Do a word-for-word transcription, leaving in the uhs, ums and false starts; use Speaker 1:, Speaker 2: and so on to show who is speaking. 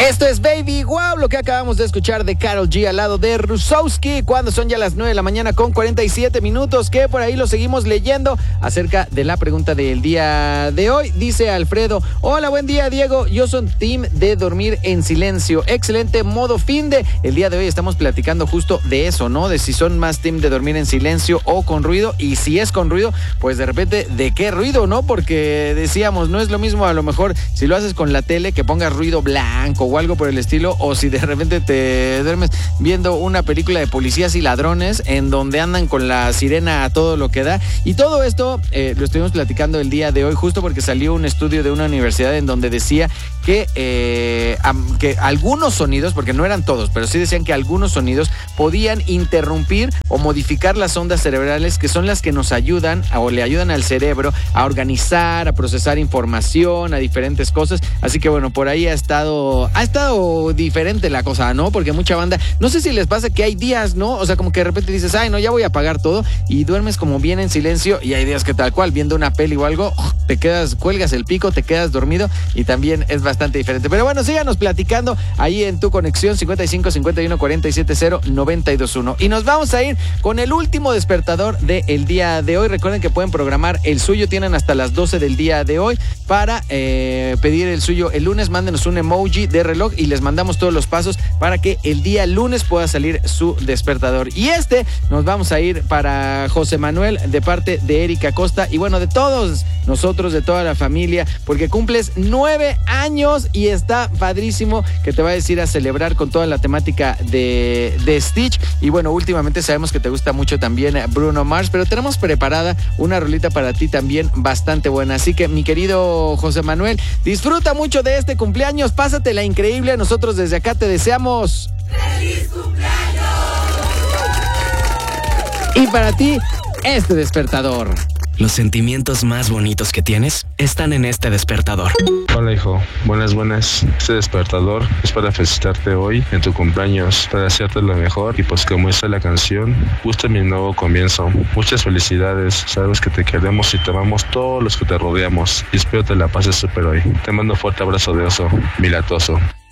Speaker 1: Esto es Baby Wow, lo que acabamos de escuchar de Karol G al lado de Rusowski, cuando son ya las nueve de la mañana con cuarenta y siete minutos, que por ahí lo seguimos leyendo acerca de la pregunta del día de hoy. Dice Alfredo: hola, buen día, Diego, yo soy team de dormir en silencio, excelente modo finde. El día de hoy estamos platicando justo de eso, ¿no? De si son más team de dormir en silencio o con ruido, y si es con ruido, pues de repente, ¿de qué ruido, no? Porque decíamos, no es lo mismo a lo mejor si lo haces con la tele, que pongas ruido blanco o algo por el estilo, o si de repente te duermes viendo una película de policías y ladrones en donde andan con la sirena a todo lo que da. Y todo esto eh, lo estuvimos platicando el día de hoy justo porque salió un estudio de una universidad en donde decía que, eh, que algunos sonidos, porque no eran todos, pero sí decían que algunos sonidos podían interrumpir o modificar las ondas cerebrales, que son las que nos ayudan o le ayudan al cerebro a organizar, a procesar información, a diferentes cosas. Así que bueno, por ahí ha estado ha estado diferente la cosa, ¿no? Porque mucha banda, no sé si les pasa que hay días, ¿no? O sea, como que de repente dices, ay, no, ya voy a apagar todo, y duermes como bien en silencio, y hay días que tal cual, viendo una peli o algo, te quedas, cuelgas el pico, te quedas dormido, y también es bastante diferente. Pero bueno, síganos platicando ahí en tu conexión cincuenta y cinco, cincuenta y uno, cuarenta y siete, cero, noventa y dos, uno. Y nos vamos a ir con el último despertador del día de hoy. Recuerden que pueden programar el suyo, tienen hasta las doce del día de hoy para eh, pedir el suyo el lunes. Mándenos un emoji de reloj y les mandamos todos los pasos para que el día lunes pueda salir su despertador. Y este nos vamos a ir para José Manuel, de parte de Erika Costa, y bueno, de todos nosotros, de toda la familia, porque cumples nueve años y está padrísimo que te vayas a ir a celebrar con toda la temática de, de Stitch. Y bueno, últimamente sabemos que te gusta mucho también Bruno Mars, pero tenemos preparada una rolita para ti también bastante buena. Así que, mi querido José Manuel, disfruta mucho de este cumpleaños, pásatela increíble. Nosotros desde acá te deseamos ¡feliz cumpleaños! Y para ti, este despertador.
Speaker 2: Los sentimientos más bonitos que tienes están en este despertador.
Speaker 3: Hola, hijo. Buenas, buenas. Este despertador es para felicitarte hoy en tu cumpleaños, para hacerte lo mejor, y pues como dice la canción, gusta mi nuevo comienzo. Muchas felicidades. Sabes que te queremos y te amamos todos los que te rodeamos, y espero te la pases súper hoy. Te mando un fuerte abrazo de oso, mi latoso.